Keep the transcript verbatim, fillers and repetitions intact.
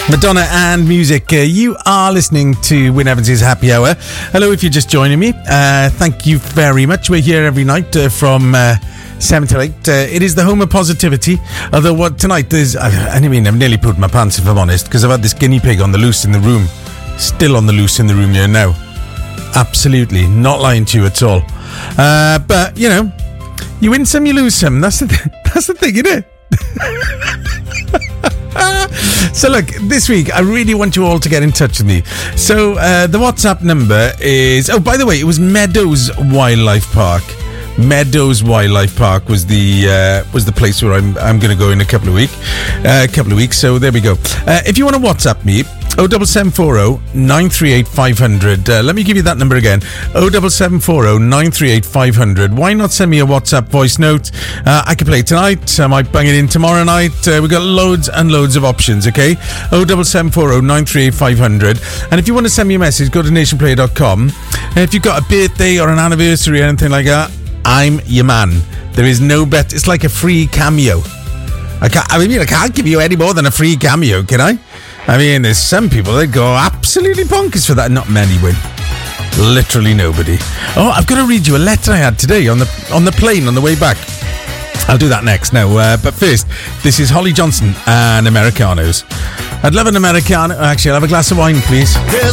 Madonna and music. Uh, you are listening to Wyn Evans' Happy Hour. Hello, if you're just joining me. Uh, thank you very much. We're here every night uh, from uh, seven till eight. Uh, it is the home of positivity. Although what tonight is, I, I mean, I've nearly put my pants, if I'm honest, because I've had this guinea pig on the loose in the room. Still on the loose in the room here now. Absolutely. Not lying to you at all. Uh, but, you know, you win some, you lose some. That's the, th- that's the thing, isn't it? So look, this week I really want you all to get in touch with me. So uh, the WhatsApp number is, oh, by the way, it was Meadows Wildlife Park. Meadows Wildlife Park was the uh, was the place where I'm I'm going to go in a couple of week, uh, a couple of weeks. So there we go. Uh, if you want to WhatsApp me, oh seven seven four oh nine three eight five hundred. Uh, let me give you that number again. oh seven seven four oh nine three eight five hundred. Why not send me a WhatsApp voice note? Uh, I can play it tonight. I might bang it in tomorrow night. Uh, we've got loads and loads of options, okay? oh seven seven four oh nine three eight five hundred. And if you want to send me a message, go to nation player dot com. And if you've got a birthday or an anniversary or anything like that, I'm your man. There is no bet. It's like a free cameo. I can't, I mean, I can't give you any more than a free cameo, can I? I mean, there's some people that go absolutely bonkers for that. Not many win. Literally nobody. Oh, I've got to read you a letter I had today on the on the plane on the way back. I'll do that next now. Uh, but first, this is Holly Johnson and Americanos. I'd love an Americano. Actually, I'll have a glass of wine, please. There's